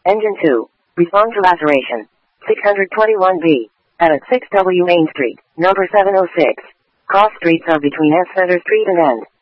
Engine 2. Respond to laceration. 621B. At 6W Main Street, number 706. Cross streets are between S. Center Street and End.